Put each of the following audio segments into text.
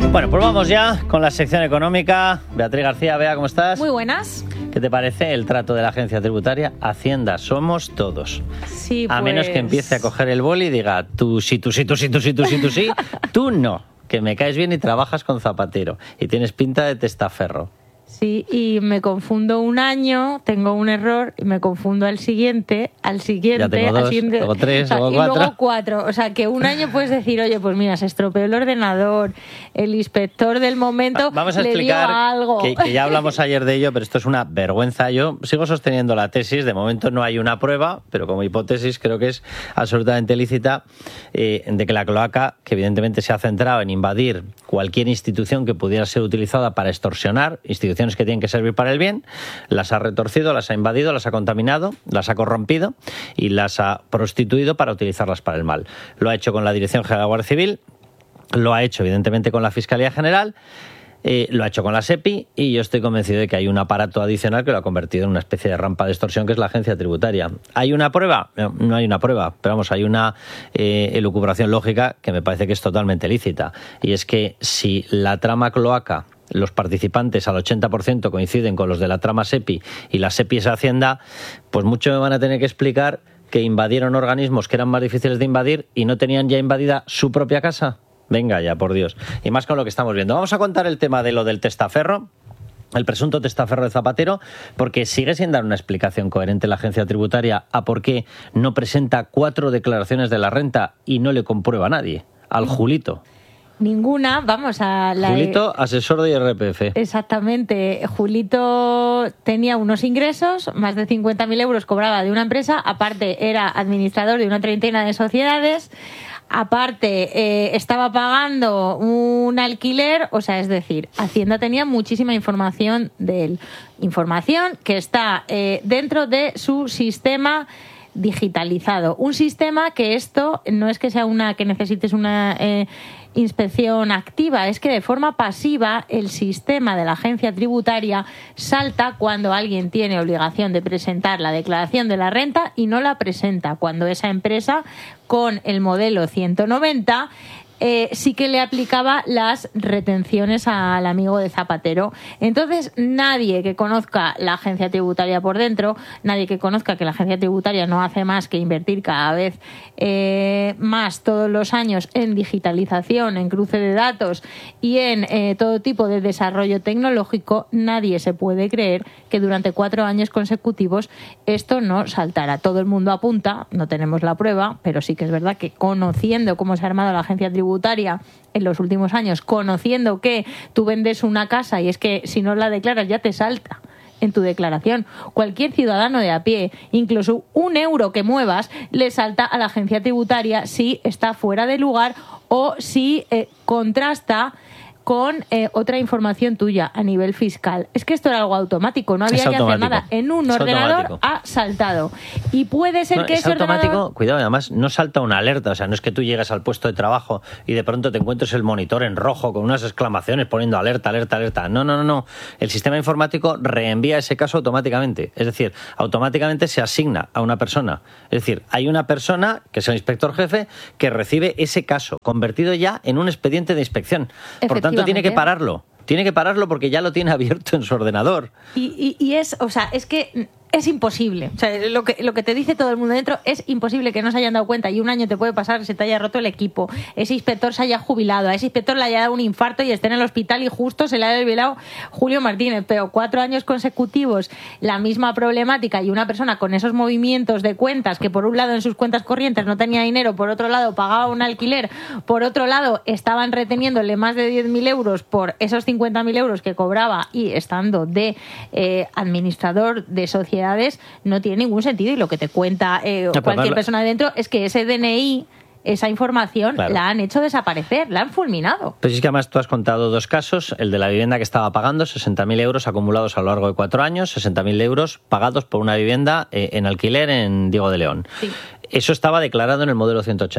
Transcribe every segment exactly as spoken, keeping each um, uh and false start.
Bueno, pues vamos ya con la sección económica. Beatriz García, Bea, ¿cómo estás? Muy buenas. ¿Qué te parece el trato de la agencia tributaria? Hacienda somos todos. Sí, A pues... menos que empiece a coger el boli y diga tú sí, tú sí, tú sí, tú sí, tú sí, tú sí, tú no, que me caes bien y trabajas con Zapatero y tienes pinta de testaferro. Sí, y me confundo un año, tengo un error, y me confundo al siguiente, al siguiente, Ya tengo dos, al siguiente, luego tres, o sea, luego y cuatro. luego cuatro. O sea, que un año puedes decir, oye, pues mira, se estropeó el ordenador, el inspector del momento Vamos a le explicar dio algo. que, que ya hablamos ayer de ello, pero esto es una vergüenza. Yo sigo sosteniendo la tesis, de momento no hay una prueba, pero como hipótesis creo que es absolutamente lícita, eh, de que la cloaca, que evidentemente se ha centrado en invadir cualquier institución que pudiera ser utilizada para extorsionar, instituciones que tienen que servir para el bien, las ha retorcido, las ha invadido, las ha contaminado, las ha corrompido y las ha prostituido para utilizarlas para el mal. Lo ha hecho con la Dirección General de la Guardia Civil, lo ha hecho evidentemente con la Fiscalía General, eh, lo ha hecho con la SEPI y yo estoy convencido de que hay un aparato adicional que lo ha convertido en una especie de rampa de extorsión, que es la agencia tributaria. ¿Hay una prueba? No, no hay una prueba, pero vamos, hay una eh, elucubración lógica que me parece que es totalmente lícita, y es que si la trama cloaca, los participantes al ochenta por ciento coinciden con los de la trama SEPI y la SEPI es Hacienda, pues mucho me van a tener que explicar que invadieron organismos que eran más difíciles de invadir y no tenían ya invadida su propia casa. Venga ya, por Dios. Y más con lo que estamos viendo. Vamos a contar el tema de lo del testaferro, el presunto testaferro de Zapatero, porque sigue sin dar una explicación coherente la agencia tributaria a por qué no presenta cuatro declaraciones de la renta y no le comprueba a nadie, al Julito. Ninguna, vamos a... La... Julito, asesor de I R P F. Exactamente. Julito tenía unos ingresos, más de cincuenta mil euros cobraba de una empresa, aparte era administrador de una treintena de sociedades, aparte eh, estaba pagando un alquiler, o sea, es decir, Hacienda tenía muchísima información de él. Información que está eh, dentro de su sistema digitalizado. Un sistema que esto no es que sea una que necesites una eh, inspección activa, es que de forma pasiva el sistema de la agencia tributaria salta cuando alguien tiene obligación de presentar la declaración de la renta y no la presenta, cuando esa empresa con el modelo ciento noventa Eh, sí que le aplicaba las retenciones al amigo de Zapatero. Entonces, nadie que conozca la agencia tributaria por dentro, nadie que conozca que la agencia tributaria no hace más que invertir cada vez eh, más todos los años en digitalización, en cruce de datos y en eh, todo tipo de desarrollo tecnológico, nadie se puede creer que durante cuatro años consecutivos esto no saltara. Todo el mundo apunta, no tenemos la prueba, pero sí que es verdad que conociendo cómo se ha armado la agencia tributaria tributaria en los últimos años, conociendo que tú vendes una casa y es que si no la declaras ya te salta en tu declaración. Cualquier ciudadano de a pie, incluso un euro que muevas, le salta a la agencia tributaria si está fuera de lugar o si eh, contrasta con eh, otra información tuya a nivel fiscal. Es que esto era algo automático, no había Es que hacer automático. nada. En un Es ordenador automático. ha saltado. Y puede ser No, que es ese automático, ordenador... cuidado, además no salta una alerta, o sea, no es que tú llegas al puesto de trabajo y de pronto te encuentres el monitor en rojo con unas exclamaciones poniendo alerta, alerta, alerta. No, no, no, no. El sistema informático reenvía ese caso automáticamente, es decir, automáticamente se asigna a una persona. Es decir, hay una persona, que es el inspector jefe, que recibe ese caso, convertido ya en un expediente de inspección. Por tanto, tiene que pararlo. Tiene que pararlo porque ya lo tiene abierto en su ordenador. Y, y, y es, o sea, es que es imposible. O sea, lo que, lo que te dice todo el mundo dentro es imposible que no se hayan dado cuenta. Y un año te puede pasar que se te haya roto el equipo, ese inspector se haya jubilado, a ese inspector le haya dado un infarto y esté en el hospital y justo se le haya jubilado Julio Martínez. Pero cuatro años consecutivos, la misma problemática y una persona con esos movimientos de cuentas que por un lado en sus cuentas corrientes no tenía dinero, por otro lado pagaba un alquiler, por otro lado estaban reteniéndole más de diez mil euros por esos cincuenta mil euros que cobraba y estando de eh, administrador de sociedad, no tiene ningún sentido. Y lo que te cuenta eh, no, cualquier persona de dentro es que ese D N I, esa información, claro, la han hecho desaparecer, la han fulminado. Pues es que además tú has contado dos casos, el de la vivienda que estaba pagando, sesenta mil euros acumulados a lo largo de cuatro años, sesenta mil euros pagados por una vivienda eh, en alquiler en Diego de León. Sí. Eso estaba declarado en el modelo ciento ochenta.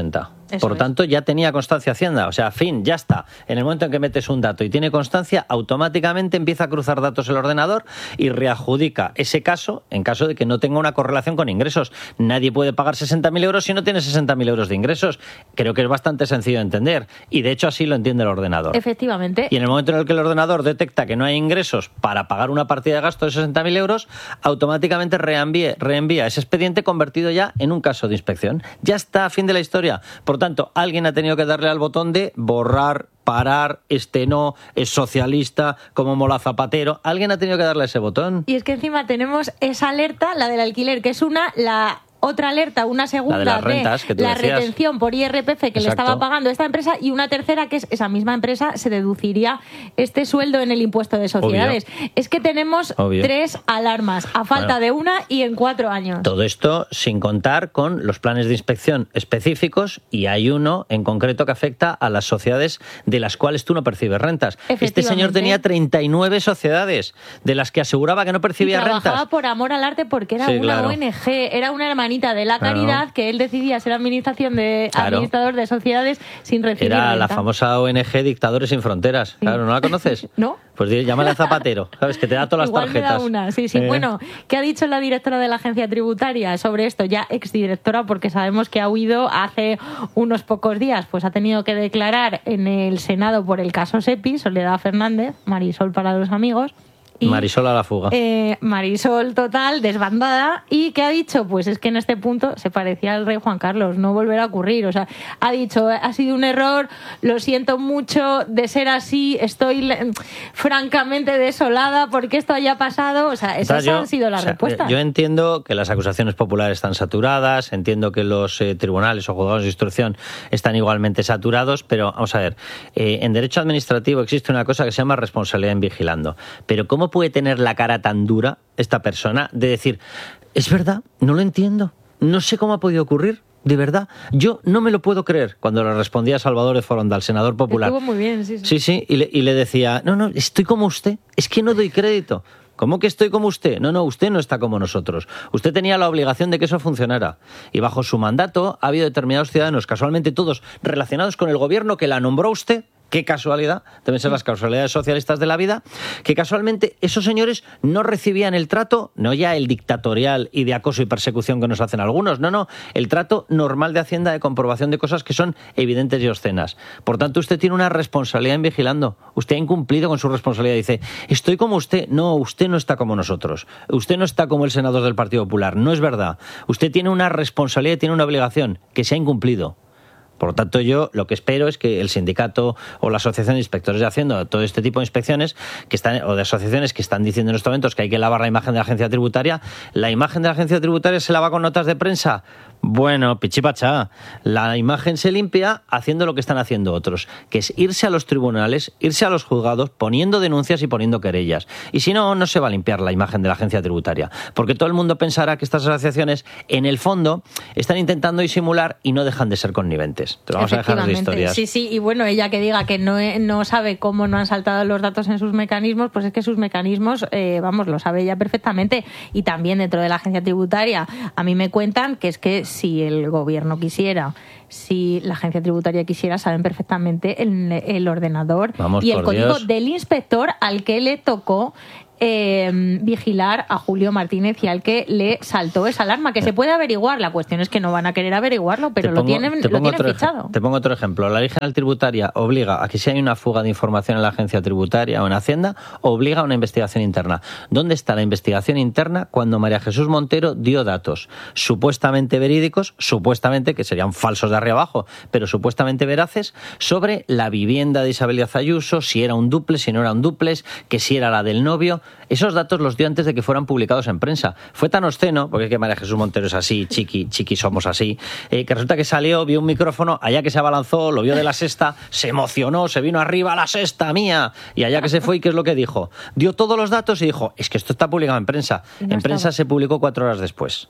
Eso Por lo tanto, ya tenía constancia Hacienda. O sea, fin, ya está. En el momento en que metes un dato y tiene constancia, automáticamente empieza a cruzar datos el ordenador y readjudica ese caso en caso de que no tenga una correlación con ingresos. Nadie puede pagar sesenta mil euros si no tiene sesenta mil euros de ingresos. Creo que es bastante sencillo de entender. Y de hecho así lo entiende el ordenador. Efectivamente. Y en el momento en el que el ordenador detecta que no hay ingresos para pagar una partida de gasto de sesenta mil euros, automáticamente reenvía, reenvía ese expediente convertido ya en un caso de inspección. Ya está, a fin de la historia. Por tanto, alguien ha tenido que darle al botón de borrar, parar, este no, es socialista, como Mola Zapatero. Alguien ha tenido que darle ese botón. Y es que encima tenemos esa alerta, la del alquiler, que es una, la... otra alerta, una segunda la de, las rentas, de que tú la decías. retención por I R P F que Exacto. le estaba pagando esta empresa, y una tercera que es esa misma empresa se deduciría este sueldo en el impuesto de sociedades. Obvio. Es que tenemos Obvio. tres alarmas a falta bueno, de una y en cuatro años. Todo esto sin contar con los planes de inspección específicos, y hay uno en concreto que afecta a las sociedades de las cuales tú no percibes rentas. Este señor tenía treinta y nueve sociedades de las que aseguraba que no percibía y trabajaba rentas. Trabajaba por amor al arte porque era sí, una claro. O N G, era una hermanita de la caridad, claro. que él decidía ser administración de claro. administrador de sociedades sin recibir Era renta. La famosa O N G Dictadores sin Fronteras. Sí. Claro, ¿no la conoces? ¿No? Pues llámale a Zapatero, ¿sabes? Que te da todas Igual las tarjetas. Me da una. Sí, sí. Eh. Bueno, ¿qué ha dicho la directora de la agencia tributaria sobre esto? Ya exdirectora, porque sabemos que ha huido hace unos pocos días. Pues ha tenido que declarar en el Senado por el caso SEPI, Soledad Fernández, Marisol para los amigos. Y, Marisol a la fuga. Eh, Marisol total, desbandada. ¿Y qué ha dicho? Pues es que en este punto se parecía al rey Juan Carlos, no volverá a ocurrir. O sea, ha dicho, ha sido un error, lo siento mucho, de ser así, estoy francamente desolada porque esto haya pasado. O sea, esas yo, han sido las o sea, respuestas. Yo entiendo que las acusaciones populares están saturadas, entiendo que los eh, tribunales o juzgados de instrucción están igualmente saturados, pero vamos a ver, eh, en derecho administrativo existe una cosa que se llama responsabilidad en vigilando. Pero ¿cómo puede tener la cara tan dura esta persona de decir, es verdad, no lo entiendo, no sé cómo ha podido ocurrir, de verdad, yo no me lo puedo creer? Cuando le respondía a Salvador de Foronda, el senador popular. Estuvo muy bien, sí, sí. Sí, sí, y le, y le decía, no, no, estoy como usted, es que no doy crédito. ¿Cómo que estoy como usted? No, no, usted no está como nosotros. Usted tenía la obligación de que eso funcionara. Y bajo su mandato ha habido determinados ciudadanos, casualmente todos relacionados con el gobierno que la nombró usted. Qué casualidad, deben ser las casualidades socialistas de la vida, que casualmente esos señores no recibían el trato, no ya el dictatorial y de acoso y persecución que nos hacen algunos, no, no, el trato normal de Hacienda de comprobación de cosas que son evidentes y obscenas. Por tanto, usted tiene una responsabilidad en vigilando. Usted ha incumplido con su responsabilidad. Dice, estoy como usted. No, usted no está como nosotros. Usted no está como el senador del Partido Popular. No es verdad. Usted tiene una responsabilidad y tiene una obligación que se ha incumplido. Por lo tanto, yo lo que espero es que el sindicato o la asociación de inspectores de Hacienda, todo este tipo de inspecciones que están, o de asociaciones que están diciendo en estos momentos que hay que lavar la imagen de la agencia tributaria, la imagen de la agencia tributaria se lava con notas de prensa. Bueno, pichipachá, la imagen se limpia haciendo lo que están haciendo otros, que es irse a los tribunales, irse a los juzgados, poniendo denuncias y poniendo querellas. Y si no, no se va a limpiar la imagen de la agencia tributaria, porque todo el mundo pensará que estas asociaciones, en el fondo, están intentando disimular y no dejan de ser conniventes. Te vamos a dejar de historias. Sí, sí, y bueno, ella que diga que no, no sabe cómo no han saltado los datos en sus mecanismos, pues es que sus mecanismos, eh, vamos, lo sabe ella perfectamente. Y también dentro de la agencia tributaria, a mí me cuentan que es que si el gobierno quisiera, si la agencia tributaria quisiera, saben perfectamente el, el ordenador Vamos, y el código Dios. del inspector al que le tocó eh, vigilar a Julio Martínez y al que le saltó esa alarma, que se puede averiguar. La cuestión es que no van a querer averiguarlo, pero pongo, lo tienen, lo tienen fichado. Te pongo otro ejemplo. La ley general tributaria obliga a que si hay una fuga de información en la agencia tributaria o en Hacienda, obliga a una investigación interna. ¿Dónde está la investigación interna cuando María Jesús Montero dio datos supuestamente verídicos, supuestamente, que serían falsos de arriba abajo, pero supuestamente veraces, sobre la vivienda de Isabel Díaz Ayuso, si era un dúplex, si no era un dúplex, que si era la del novio? Esos datos los dio antes de que fueran publicados en prensa. Fue tan obsceno, porque es que María Jesús Montero es así, chiqui, chiqui somos así, eh, que resulta que salió, vio un micrófono, allá que se abalanzó, lo vio de la sexta, se emocionó, se vino arriba, la sexta mía, y allá que se fue, ¿y qué es lo que dijo? Dio todos los datos y dijo, es que esto está publicado en prensa. No en prensa está... se publicó cuatro horas después.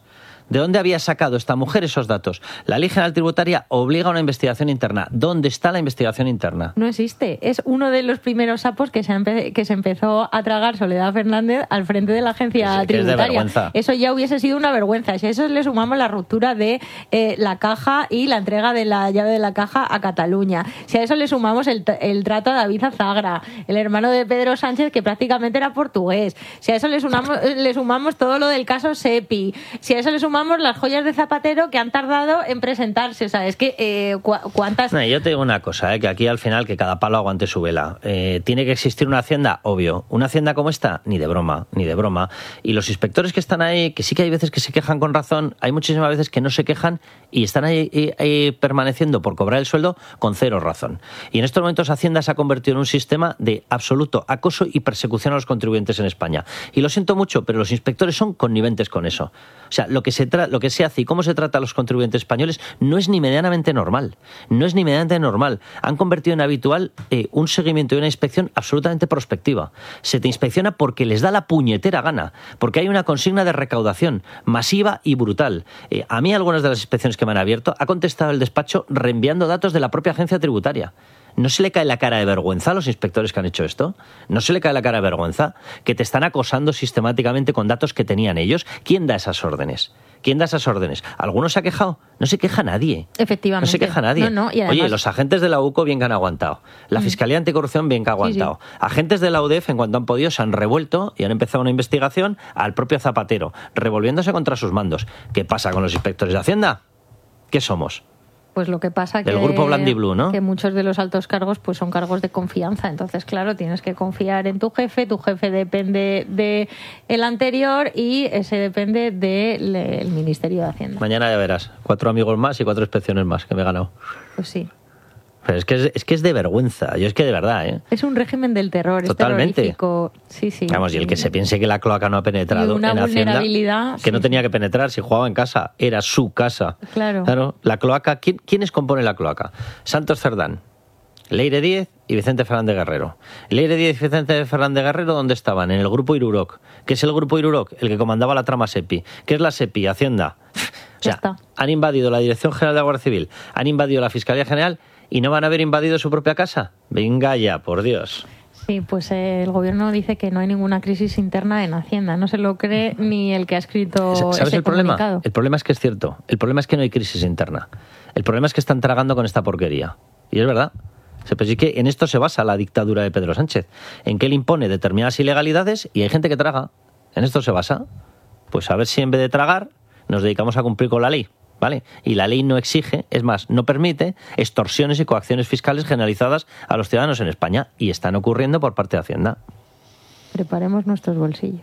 ¿De dónde había sacado esta mujer esos datos? La Ley General Tributaria obliga a una investigación interna. ¿Dónde está la investigación interna? No existe. Es uno de los primeros sapos que se, empe- que se empezó a tragar Soledad Fernández al frente de la agencia Sí, que es de tributaria. vergüenza. Eso ya hubiese sido una vergüenza. Si a eso le sumamos la ruptura de eh, la caja y la entrega de la llave de la caja a Cataluña. Si a eso le sumamos el, el trato a David Azagra, el hermano de Pedro Sánchez, que prácticamente era portugués. Si a eso le sumamos, le sumamos todo lo del caso SEPI. Si a eso le sumamos las joyas de Zapatero que han tardado en presentarse. O sea, es que eh, cu cuántas... No, yo te digo una cosa, eh, que aquí al final que cada palo aguante su vela. Eh, ¿Tiene que existir una hacienda? Obvio. ¿Una hacienda como esta? Ni de broma, ni de broma. Y los inspectores que están ahí, que sí que hay veces que se quejan con razón, hay muchísimas veces que no se quejan y están ahí, ahí, ahí permaneciendo por cobrar el sueldo con cero razón. Y en estos momentos Hacienda se ha convertido en un sistema de absoluto acoso y persecución a los contribuyentes en España. Y lo siento mucho, pero los inspectores son conniventes con eso. O sea, lo que se lo que se hace y cómo se trata a los contribuyentes españoles no es ni medianamente normal. No es ni medianamente normal. Han convertido en habitual eh, un seguimiento y una inspección absolutamente prospectiva. Se te inspecciona porque les da la puñetera gana, porque hay una consigna de recaudación masiva y brutal. Eh, a mí algunas de las inspecciones que me han abierto ha contestado el despacho reenviando datos de la propia agencia tributaria. ¿No se le cae la cara de vergüenza a los inspectores que han hecho esto? ¿No se le cae la cara de vergüenza? Que te están acosando sistemáticamente con datos que tenían ellos. ¿Quién da esas órdenes? ¿Quién da esas órdenes? ¿Alguno se ha quejado? No se queja nadie. Efectivamente. No se queja nadie. No, no, y además... Oye, los agentes de la U C O bien que han aguantado. La Fiscalía Anticorrupción bien que ha aguantado. Sí, sí. Agentes de la U D E F, en cuanto han podido, se han revuelto y han empezado una investigación al propio Zapatero, revolviéndose contra sus mandos. ¿Qué pasa con los inspectores de Hacienda? ¿Qué somos? Pues lo que pasa Del que, grupo Blandiblue, ¿no? que muchos de los altos cargos pues son cargos de confianza. Entonces, claro, tienes que confiar en tu jefe. Tu jefe depende de el anterior y ese depende del de Ministerio de Hacienda. Mañana ya verás. Cuatro amigos más y cuatro inspecciones más que me he ganado. Pues sí. Pero es que es, es que es de vergüenza. Yo es que de verdad, ¿eh? Es un régimen del terror. Totalmente. Es terrorífico. Sí, sí. Vamos, y el que se piense que la cloaca no ha penetrado en Hacienda, que sí, no tenía sí. que penetrar si jugaba en casa, era su casa. Claro. Claro. La cloaca, ¿quién, ¿quiénes componen la cloaca? Santos Cerdán, Leire Díez y Vicente Fernández Guerrero. Leire Díez y Vicente Fernández Guerrero, ¿dónde estaban? En el grupo Iruroc. ¿Qué es el grupo Iruroc? El que comandaba la trama SEPI. ¿Qué es la SEPI? Hacienda. O sea, han invadido la Dirección General de la Guardia Civil, han invadido la Fiscalía General y no van a haber invadido su propia casa. Venga ya, por Dios. Sí, pues eh, el gobierno dice que no hay ninguna crisis interna en Hacienda. No se lo cree ni el que ha escrito ¿Sabes ese el problema? comunicado. El problema es que es cierto. El problema es que no hay crisis interna. El problema es que están tragando con esta porquería. Y es verdad. Pero sí que en esto se basa la dictadura de Pedro Sánchez. En que él impone determinadas ilegalidades y hay gente que traga. En esto se basa. Pues a ver si en vez de tragar nos dedicamos a cumplir con la ley. ¿Vale? Y la ley no exige, es más, no permite extorsiones y coacciones fiscales generalizadas a los ciudadanos en España y están ocurriendo por parte de Hacienda. Preparemos nuestros bolsillos.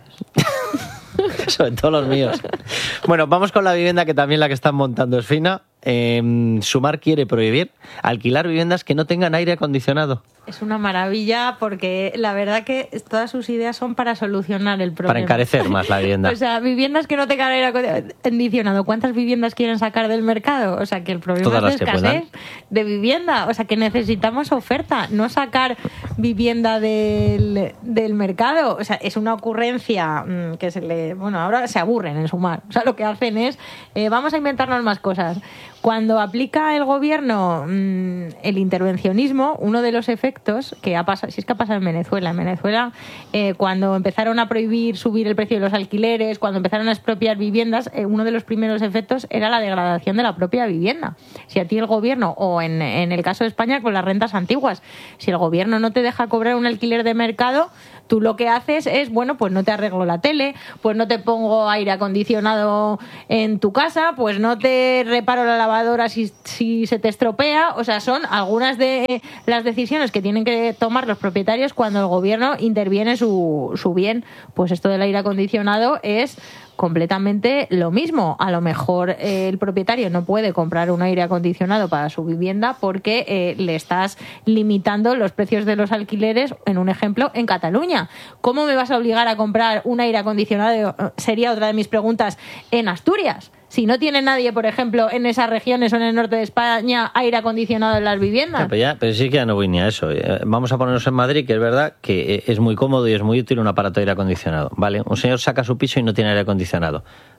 Sobre todo los míos. Bueno, vamos con la vivienda, que también la que están montando es fina. Eh, Sumar quiere prohibir alquilar viviendas que no tengan aire acondicionado. Es una maravilla porque la verdad que todas sus ideas son para solucionar el problema. Para encarecer más la vivienda. O sea, viviendas que no tengan aire acondicionado. ¿Cuántas viviendas quieren sacar del mercado? O sea, que el problema Todas es de las que escasez de vivienda. O sea, que necesitamos oferta, no sacar vivienda del, del mercado. O sea, es una ocurrencia mmm, que se le... Bueno, ahora se aburren en Sumar. O sea, lo que hacen es, eh, vamos a inventarnos más cosas. Cuando aplica el gobierno mmm, el intervencionismo, uno de los efectos que ha pasado, si es que ha pasado en Venezuela, en Venezuela, eh, cuando empezaron a prohibir subir el precio de los alquileres, cuando empezaron a expropiar viviendas, eh, uno de los primeros efectos era la degradación de la propia vivienda. Si a ti el gobierno, o en, en el caso de España con las rentas antiguas, si el gobierno no te deja cobrar un alquiler de mercado, tú lo que haces es, bueno, pues no te arreglo la tele, pues no te pongo aire acondicionado en tu casa, pues no te reparo la lavadora si, si se te estropea. O sea, son algunas de las decisiones que tienen que tomar los propietarios cuando el gobierno interviene su, su bien. Pues esto del aire acondicionado es completamente lo mismo. A lo mejor eh, el propietario no puede comprar un aire acondicionado para su vivienda porque eh, le estás limitando los precios de los alquileres, en un ejemplo, en Cataluña. ¿Cómo me vas a obligar a comprar un aire acondicionado? Sería otra de mis preguntas, en Asturias. Si no tiene nadie, por ejemplo, en esas regiones o en el norte de España, aire acondicionado en las viviendas. Ya, pero, ya, pero sí que ya no voy ni a eso. Vamos a ponernos en Madrid, que es verdad que es muy cómodo y es muy útil un aparato de aire acondicionado. ¿Vale? Un señor saca su piso y no tiene aire acondicionado.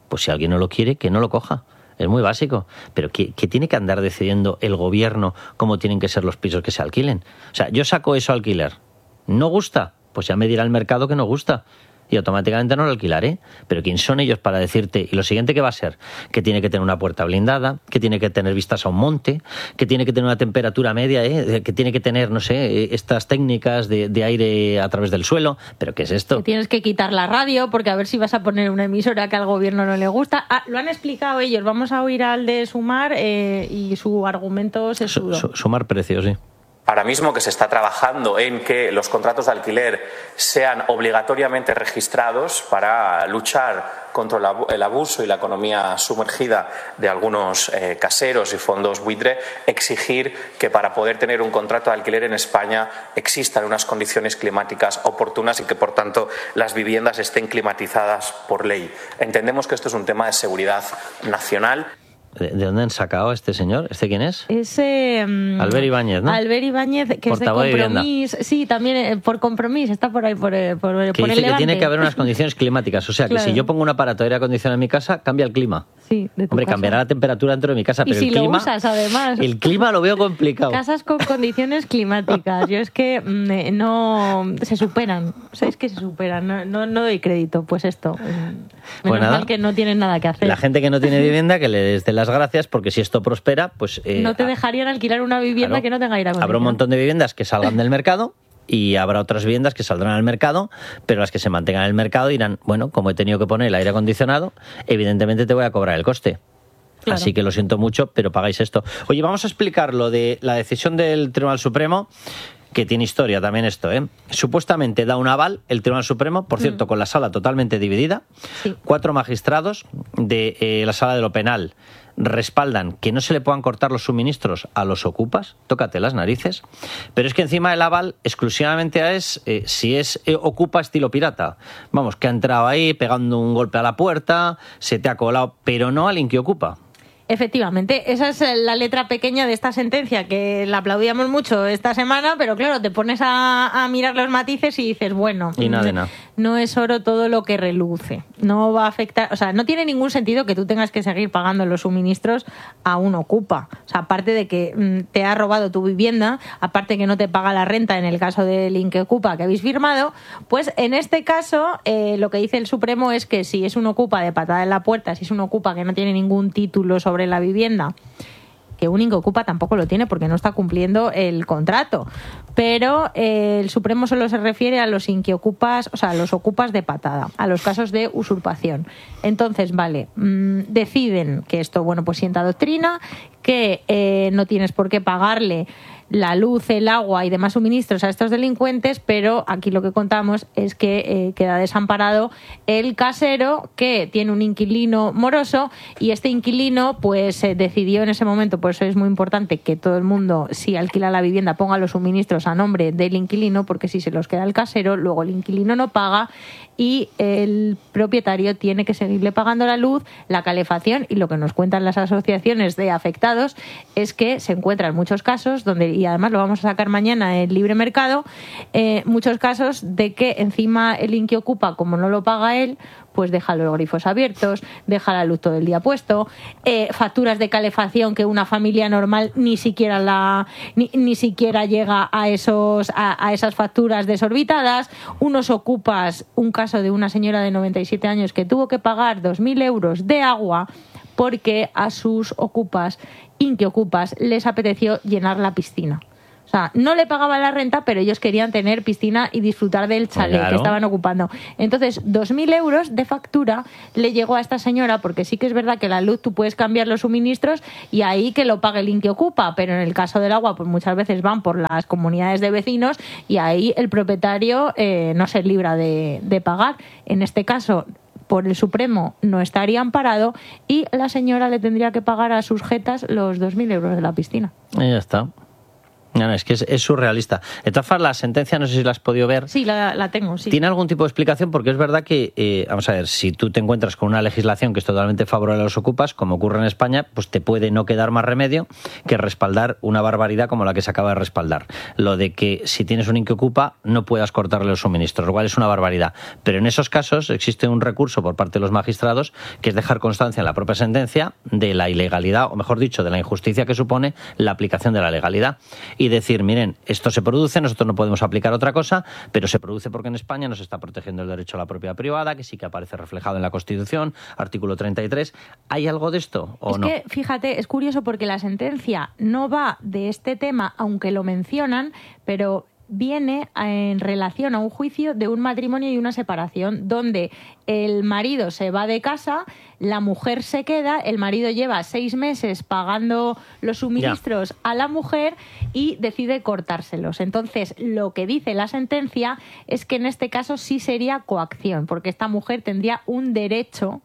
pues si alguien no lo quiere, que no lo coja. Es muy básico. Pero ¿qué, qué tiene que andar decidiendo el gobierno cómo tienen que ser los pisos que se alquilen? O sea, yo saco eso a alquiler. ¿No gusta? Pues ya me dirá el mercado que no gusta. Y automáticamente no lo alquilaré. Pero ¿quién son ellos para decirte? Y lo siguiente que va a ser, que tiene que tener una puerta blindada, que tiene que tener vistas a un monte, que tiene que tener una temperatura media, ¿eh? Que tiene que tener, no sé, estas técnicas de, de aire a través del suelo. ¿Pero qué es esto? Que tienes que quitar la radio porque a ver si vas a poner una emisora que al gobierno no le gusta. Ah, lo han explicado ellos. Vamos a oír al de Sumar eh, y su argumento sesudo. Su, su, sumar precios, sí. Ahora mismo que se está trabajando en que los contratos de alquiler sean obligatoriamente registrados para luchar contra el abuso y la economía sumergida de algunos eh, caseros y fondos buitre, exigir que para poder tener un contrato de alquiler en España existan unas condiciones climáticas oportunas y que, por tanto, las viviendas estén climatizadas por ley. Entendemos que esto es un tema de seguridad nacional. ¿De dónde han sacado a este señor? ¿Este quién es? Es eh, Albert Ibáñez, ¿no? Albert Ibáñez, que Portavoz es de de Compromís. Sí, también eh, por Compromís, está por ahí, por, por, por que el dice Levante. Que tiene que haber unas condiciones climáticas. O sea, que claro. Si yo pongo un aparato de aire acondicionado en mi casa, cambia el clima. Sí, de tu Hombre, casa. cambiará la temperatura dentro de mi casa, y pero si el clima... lo usas, además. El clima lo veo complicado. Casas con condiciones climáticas. Yo es que mm, no... Se superan. O sea, es que se superan. No, no, no doy crédito. Pues esto. Menos Pues nada, mal que no tienen nada que hacer. La gente que no tiene vivienda, que les dé las gracias, porque si esto prospera, pues... Eh, no te dejarían alquilar una vivienda claro, que no tenga aire acondicionado. Habrá un montón de viviendas que salgan del mercado y habrá otras viviendas que saldrán al mercado, pero las que se mantengan en el mercado dirán, bueno, como he tenido que poner el aire acondicionado, evidentemente te voy a cobrar el coste. Claro. Así que lo siento mucho, pero pagáis esto. Oye, vamos a explicar lo de la decisión del Tribunal Supremo, que tiene historia también esto, ¿eh? Supuestamente da un aval el Tribunal Supremo, por cierto, mm. con la sala totalmente dividida. Sí. Cuatro magistrados de eh, la sala de lo penal respaldan que no se le puedan cortar los suministros a los ocupas, tócate las narices, pero es que encima el aval exclusivamente es eh, si es eh, ocupa estilo pirata. Vamos, que ha entrado ahí pegando un golpe a la puerta, se te ha colado, pero no al inquiocupa. Efectivamente, esa es la letra pequeña de esta sentencia, que la aplaudíamos mucho esta semana, pero claro, te pones a, a mirar los matices y dices, bueno, y nada de nada. No es oro todo lo que reluce. No va a afectar, o sea, no tiene ningún sentido que tú tengas que seguir pagando los suministros a un ocupa. O sea, aparte de que mm, te ha robado tu vivienda, aparte que no te paga la renta en el caso del inquiocupa que habéis firmado, pues en este caso eh, lo que dice el Supremo es que si es un ocupa de patada en la puerta, si es un ocupa que no tiene ningún título sobre la vivienda, que un inquiocupa tampoco lo tiene porque no está cumpliendo el contrato, pero eh, el Supremo solo se refiere a los inquiocupas, o sea, a los ocupas de patada, a los casos de usurpación. Entonces, vale, mmm, deciden que esto, bueno, pues sienta doctrina, que eh, no tienes por qué pagarle la luz, el agua y demás suministros a estos delincuentes, pero aquí lo que contamos es que eh, queda desamparado el casero que tiene un inquilino moroso y este inquilino pues eh, decidió en ese momento, por eso es muy importante que todo el mundo, si alquila la vivienda, ponga los suministros a nombre del inquilino, porque si se los queda el casero, luego el inquilino no paga y el propietario tiene que seguirle pagando la luz, la calefacción, y lo que nos cuentan las asociaciones de afectados es que se encuentran muchos casos donde, y además lo vamos a sacar mañana en Libre Mercado, eh, muchos casos de que encima el inquiocupa, como no lo paga él, pues deja los grifos abiertos, deja la luz todo el día puesto, eh, facturas de calefacción que una familia normal ni siquiera la ni, ni siquiera llega a esos a, a esas facturas desorbitadas, unos ocupas, un caso de una señora de noventa y siete años que tuvo que pagar dos mil euros de agua porque a sus ocupas, inquiocupas, les apeteció llenar la piscina. O sea, no le pagaban la renta, pero ellos querían tener piscina y disfrutar del chalet claro. que estaban ocupando. Entonces, dos mil euros de factura le llegó a esta señora, porque sí que es verdad que la luz tú puedes cambiar los suministros y ahí que lo pague el inquiocupa, pero en el caso del agua, pues muchas veces van por las comunidades de vecinos y ahí el propietario eh, no se libra de, de pagar. En este caso, por el Supremo no estaría amparado y la señora le tendría que pagar a sus jetas los dos mil euros de la piscina. Y ya está. No, no, es que es, es surrealista. De todas formas, la sentencia, no sé si la has podido ver. Sí, la, la tengo, sí. ¿Tiene algún tipo de explicación? Porque es verdad que, eh, vamos a ver, si tú te encuentras con una legislación que es totalmente favorable a los ocupas, como ocurre en España, pues te puede no quedar más remedio que respaldar una barbaridad como la que se acaba de respaldar. Lo de que si tienes un inquiocupa no puedas cortarle los suministros, lo cual es una barbaridad. Pero en esos casos existe un recurso por parte de los magistrados que es dejar constancia en la propia sentencia de la ilegalidad, o mejor dicho, de la injusticia que supone la aplicación de la legalidad. Y decir, miren, esto se produce, nosotros no podemos aplicar otra cosa, pero se produce porque en España nos está protegiendo el derecho a la propiedad privada, que sí que aparece reflejado en la Constitución, artículo treinta y tres. ¿Hay algo de esto o es no? Es que, fíjate, es curioso porque la sentencia no va de este tema, aunque lo mencionan, pero viene en relación a un juicio de un matrimonio y una separación, donde el marido se va de casa, la mujer se queda, el marido lleva seis meses pagando los suministros yeah. a la mujer y decide cortárselos. Entonces, lo que dice la sentencia es que en este caso sí sería coacción, porque esta mujer tendría un derecho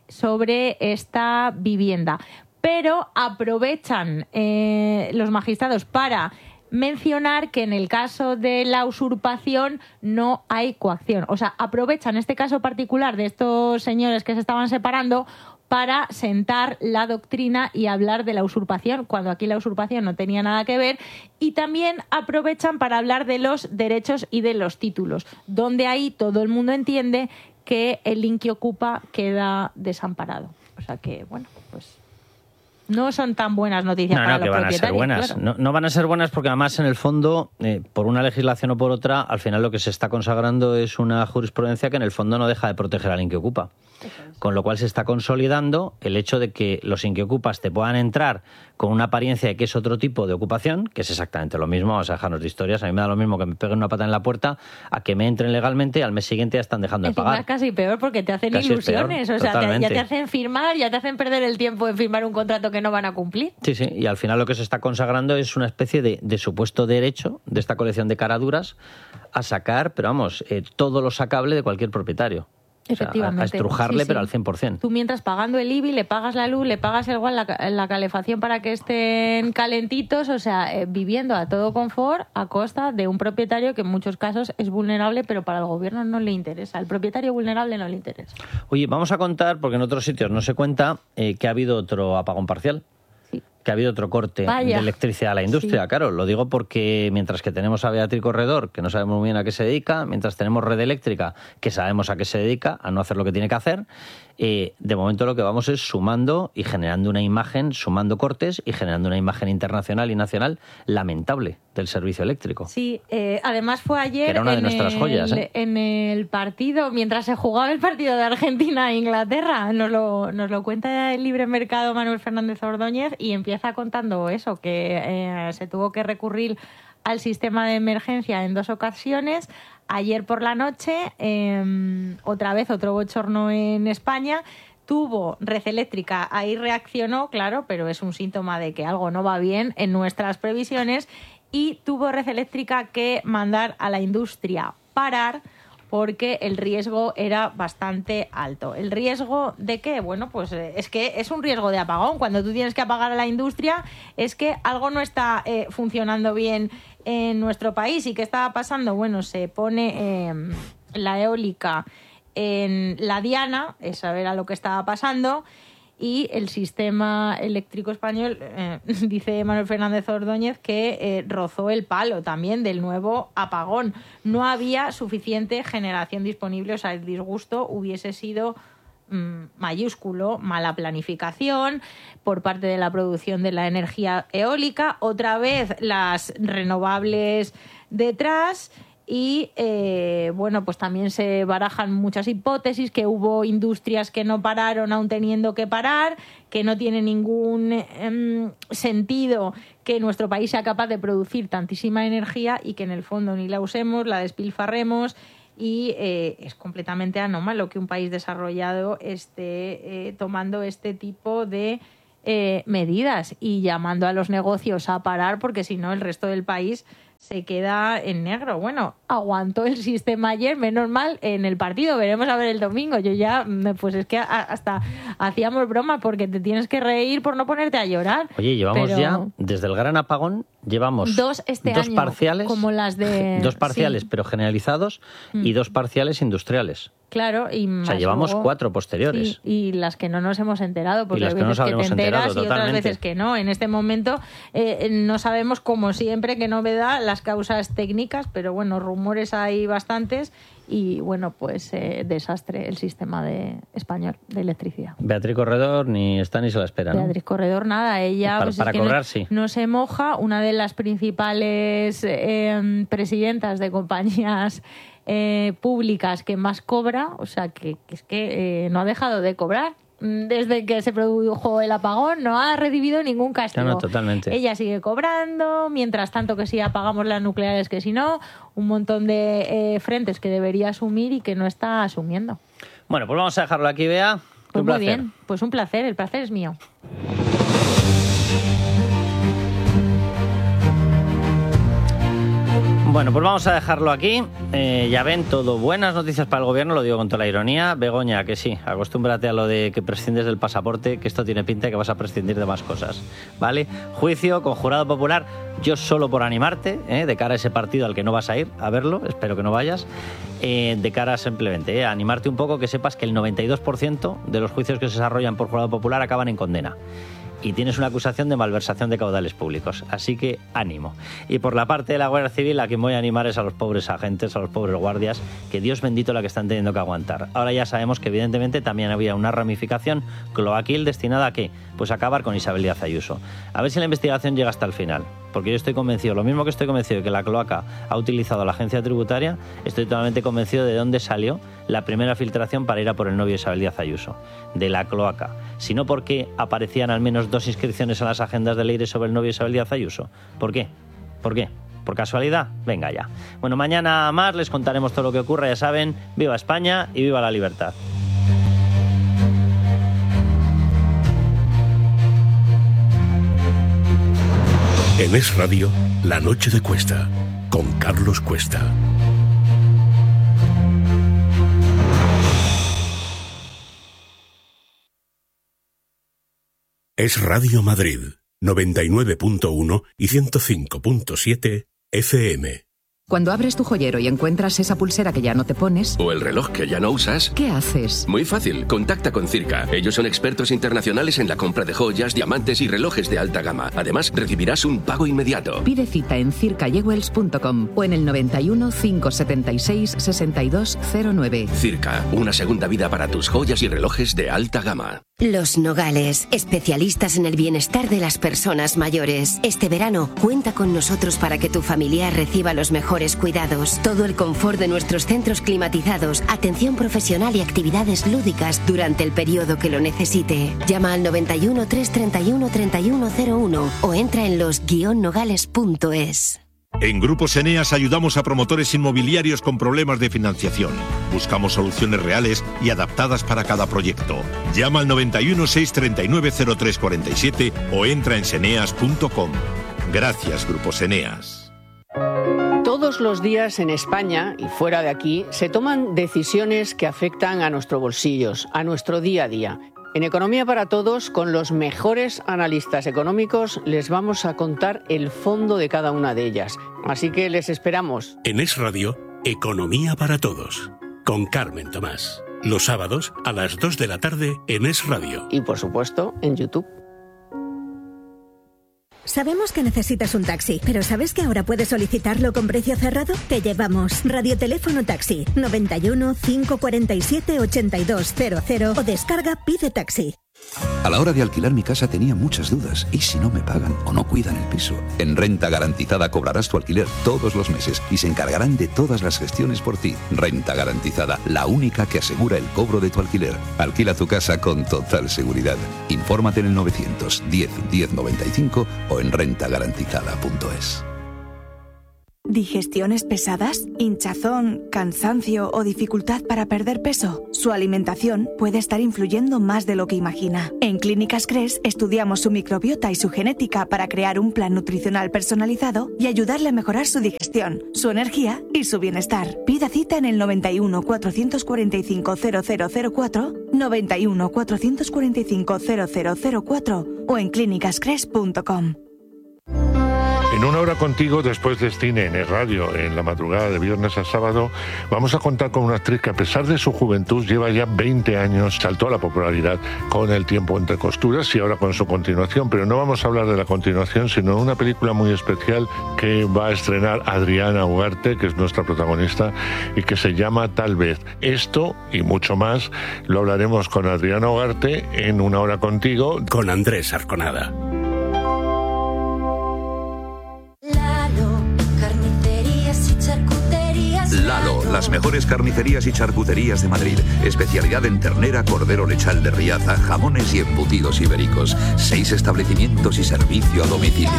sobre esta vivienda. Pero aprovechan eh, los magistrados para mencionar que en el caso de la usurpación no hay coacción. O sea, aprovechan este caso particular de estos señores que se estaban separando para sentar la doctrina y hablar de la usurpación, cuando aquí la usurpación no tenía nada que ver, y también aprovechan para hablar de los derechos y de los títulos, donde ahí todo el mundo entiende que el inquiocupa queda desamparado. O sea que, bueno, pues no son tan buenas noticias no, para no, los que van a ser buenas. Claro. No, no van a ser buenas porque además en el fondo, eh, por una legislación o por otra, al final lo que se está consagrando es una jurisprudencia que en el fondo no deja de proteger al inquiocupa. Con lo cual se está consolidando el hecho de que los inquiocupas te puedan entrar con una apariencia de que es otro tipo de ocupación, que es exactamente lo mismo, vamos a dejarnos de historias, a mí me da lo mismo que me peguen una pata en la puerta a que me entren legalmente y al mes siguiente ya están dejando de Encima pagar. Es casi peor porque te hacen casi ilusiones, peor, o sea, te, ya te totalmente. hacen firmar, ya te hacen perder el tiempo en firmar un contrato que no van a cumplir. Sí, sí, y al final lo que se está consagrando es una especie de, de supuesto derecho de esta colección de caraduras a sacar, pero vamos, eh, todo lo sacable de cualquier propietario. Efectivamente. O sea, a estrujarle, sí, sí. pero al cien por ciento. Tú mientras pagando el I B I, le pagas la luz, le pagas igual la, la calefacción para que estén calentitos, o sea, eh, viviendo a todo confort a costa de un propietario que en muchos casos es vulnerable, pero para el gobierno no le interesa. Al propietario vulnerable no le interesa. Oye, vamos a contar, porque en otros sitios no se cuenta, eh, que ha habido otro apagón parcial. Que ha habido otro corte Vaya. de electricidad a la industria. Sí. Claro, lo digo porque mientras que tenemos a Beatriz Corredor, que no sabemos muy bien a qué se dedica, mientras tenemos Red Eléctrica, que sabemos a qué se dedica, a no hacer lo que tiene que hacer, eh, de momento lo que vamos es sumando y generando una imagen, sumando cortes y generando una imagen internacional y nacional lamentable del servicio eléctrico. Sí, eh, además fue ayer que era una de en, nuestras el, joyas, ¿eh? en el partido, mientras se jugaba el partido de Argentina e Inglaterra, nos lo, nos lo cuenta el libre mercado Manuel Fernández Ordóñez y empieza contando eso, que eh, se tuvo que recurrir al sistema de emergencia en dos ocasiones. Ayer por la noche, eh, otra vez otro bochorno en España. Tuvo Red Eléctrica, ahí reaccionó, claro, pero es un síntoma de que algo no va bien en nuestras previsiones. Y tuvo Red Eléctrica que mandar a la industria parar porque el riesgo era bastante alto. ¿El riesgo de qué? Bueno, pues es que es un riesgo de apagón. Cuando tú tienes que apagar a la industria es que algo no está eh, funcionando bien en nuestro país. ¿Y qué estaba pasando? Bueno, se pone eh, la eólica en la diana, eso era lo que estaba pasando, y el sistema eléctrico español, eh, dice Manuel Fernández Ordóñez, que eh, rozó el palo también del nuevo apagón. No había suficiente generación disponible, o sea, el disgusto hubiese sido mmm, mayúsculo, mala planificación por parte de la producción de la energía eólica, otra vez las renovables detrás. Y, eh, bueno, pues también se barajan muchas hipótesis, que hubo industrias que no pararon aún teniendo que parar, que no tiene ningún eh, sentido que nuestro país sea capaz de producir tantísima energía y que en el fondo ni la usemos, la despilfarremos. Y eh, es completamente anómalo que un país desarrollado esté eh, tomando este tipo de eh, medidas y llamando a los negocios a parar, porque si no el resto del país se queda en negro. Bueno, aguantó el sistema ayer, menos mal, en el partido. Veremos a ver el domingo. Yo ya, pues es que hasta hacíamos broma porque te tienes que reír por no ponerte a llorar. Oye, llevamos pero... ya, desde el gran apagón, Llevamos dos este dos año, parciales, como las de... dos parciales sí. pero generalizados Mm. y dos parciales industriales. Claro, y más O sea, llevamos luego, cuatro posteriores. sí, y las que no nos hemos enterado, porque Y las hay que no veces nos que te habremos enteras enterado, y otras totalmente. veces que no. En este momento eh, no sabemos, como siempre, qué novedad, las causas técnicas, pero bueno, rumores hay bastantes y bueno, pues eh, desastre el sistema de español de electricidad. Beatriz Corredor ni está ni se la espera, ¿no? Beatriz Corredor, nada, ella Para- pues, para es que cobrar, no, sí. no se moja. Una de las principales eh, presidentas de compañías eh, públicas que más cobra, o sea, que, que es que eh, no ha dejado de cobrar. Desde que se produjo el apagón no ha recibido ningún castigo. No, no, totalmente. Ella sigue cobrando, mientras tanto que si apagamos las nucleares que si no, un montón de eh, frentes que debería asumir y que no está asumiendo. Bueno, pues vamos a dejarlo aquí, Bea. Pues Un muy placer. bien, pues un placer, el placer es mío. Bueno, pues vamos a dejarlo aquí. Eh, ya ven, todo buenas noticias para el gobierno, lo digo con toda la ironía. Begoña, que sí, acostúmbrate a lo de que prescindes del pasaporte, que esto tiene pinta de que vas a prescindir de más cosas, ¿vale? Juicio con jurado popular, yo solo por animarte, ¿eh? De cara a ese partido al que no vas a ir a verlo, espero que no vayas, eh, de cara simplemente ¿eh? a animarte un poco, que sepas que el noventa y dos por ciento de los juicios que se desarrollan por jurado popular acaban en condena. Y tienes una acusación de malversación de caudales públicos. Así que ánimo. Y por la parte de la Guardia Civil, a quien voy a animar es a los pobres agentes, a los pobres guardias, que Dios bendito la que están teniendo que aguantar. Ahora ya sabemos que evidentemente también había una ramificación cloaquil destinada a ¿qué? Pues a acabar con Isabel Díaz Ayuso. A ver si la investigación llega hasta el final. Porque yo estoy convencido, lo mismo que estoy convencido de que la cloaca ha utilizado a la agencia tributaria, estoy totalmente convencido de dónde salió la primera filtración para ir a por el novio de Isabel Díaz Ayuso, de la cloaca. Si no, ¿por qué aparecían al menos dos inscripciones en las agendas de Leire sobre el novio de Isabel Díaz Ayuso? ¿Por qué? ¿Por qué? ¿Por casualidad? Venga ya. Bueno, mañana más les contaremos todo lo que ocurra, ya saben, viva España y viva la libertad. En Es Radio, La Noche de Cuesta, con Carlos Cuesta. Es Radio Madrid, noventa y nueve punto uno y ciento cinco punto siete F M. Cuando abres tu joyero y encuentras esa pulsera que ya no te pones, ¿O el reloj que ya no usas? ¿qué haces? Muy fácil, contacta con Circa. Ellos son expertos internacionales en la compra de joyas, diamantes y relojes de alta gama. Además, recibirás un pago inmediato. Pide cita en circa jewels punto com o en el noventa y uno, cinco setenta y seis, sesenta y dos cero nueve. Circa, una segunda vida para tus joyas y relojes de alta gama. Los Nogales, especialistas en el bienestar de las personas mayores. Este verano, cuenta con nosotros para que tu familiar reciba los mejores cuidados. Todo el confort de nuestros centros climatizados, atención profesional y actividades lúdicas durante el periodo que lo necesite. Llama al noventa y uno, trescientos treinta y uno, treinta y uno cero uno o entra en los guion nogales punto es. En Grupos Eneas ayudamos a promotores inmobiliarios con problemas de financiación. Buscamos soluciones reales y adaptadas para cada proyecto. Llama al noventa y uno, seiscientos treinta y nueve, cero tres cuarenta y siete o entra en seneas punto com. Gracias, Grupos Eneas. Todos los días en España y fuera de aquí se toman decisiones que afectan a nuestros bolsillos, a nuestro día a día. En Economía para Todos, con los mejores analistas económicos, les vamos a contar el fondo de cada una de ellas. Así que les esperamos. En Es Radio, Economía para Todos, con Carmen Tomás. Los sábados a las dos de la tarde en Es Radio. Y por supuesto, en YouTube. Sabemos que necesitas un taxi, pero ¿sabes que ahora puedes solicitarlo con precio cerrado? Te llevamos Radioteléfono Taxi noventa y uno, cinco cuarenta y siete, ochenta y dos cero cero o descarga Pide Taxi. A la hora de alquilar mi casa tenía muchas dudas. ¿Y si no me pagan o no cuidan el piso? En Renta Garantizada cobrarás tu alquiler todos los meses y se encargarán de todas las gestiones por ti. Renta Garantizada, la única que asegura el cobro de tu alquiler. Alquila tu casa con total seguridad. Infórmate en el novecientos diez, diez noventa y cinco o en renta garantizada punto es. ¿Digestiones pesadas? ¿Hinchazón, cansancio o dificultad para perder peso? Su alimentación puede estar influyendo más de lo que imagina. En Clínicas Cres estudiamos su microbiota y su genética para crear un plan nutricional personalizado y ayudarle a mejorar su digestión, su energía y su bienestar. Pida cita en el noventa y uno, cuatrocientos cuarenta y cinco, cero cero cero cuatro, noventa y uno, cuatrocientos cuarenta y cinco, cero cero cero cuatro o en clínicas cres punto com. En una hora contigo, después de cine en el radio, en la madrugada de viernes a sábado, vamos a contar con una actriz que, a pesar de su juventud, lleva ya veinte años, saltó a la popularidad con El tiempo entre costuras y ahora con su continuación. Pero no vamos a hablar de la continuación, sino de una película muy especial que va a estrenar Adriana Ugarte, que es nuestra protagonista, y que se llama Tal vez. Esto y mucho más lo hablaremos con Adriana Ugarte en Una hora contigo, con Andrés Arconada. Lalo, las mejores carnicerías y charcuterías de Madrid. Especialidad en ternera, cordero lechal de Riaza, jamones y embutidos ibéricos. Seis establecimientos y servicio a domicilio.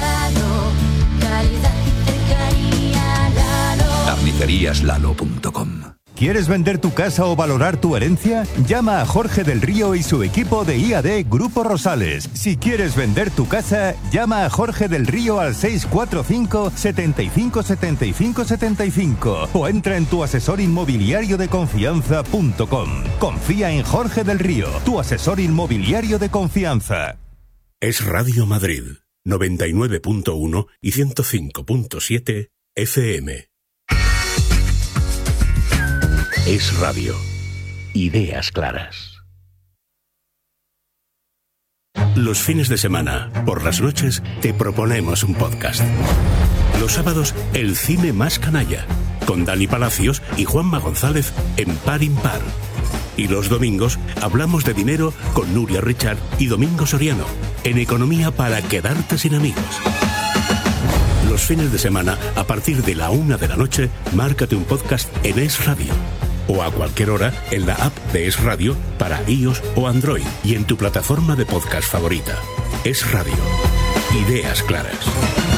carnicerías lalo punto com. ¿Quieres vender tu casa o valorar tu herencia? Llama a Jorge del Río y su equipo de I A D Grupo Rosales. Si quieres vender tu casa, llama a Jorge del Río al seis cuatro cinco, setenta y cinco, setenta y cinco, setenta y cinco o entra en tu asesor inmobiliario de confianza punto com. Confía en Jorge del Río, tu asesor inmobiliario de confianza. Es Radio Madrid, noventa y nueve punto uno y ciento cinco punto siete F M. Es Radio. Ideas claras. Los fines de semana, por las noches, te proponemos un podcast. Los sábados, el cine más canalla, con Dani Palacios y Juanma González en Par Impar. Y los domingos, hablamos de dinero con Nuria Richard y Domingo Soriano, en Economía para quedarte sin amigos. Los fines de semana, a partir de la una de la noche, márcate un podcast en Es Radio. O a cualquier hora en la app de Es Radio para iOS o Android y en tu plataforma de podcast favorita. Es Radio. Ideas claras.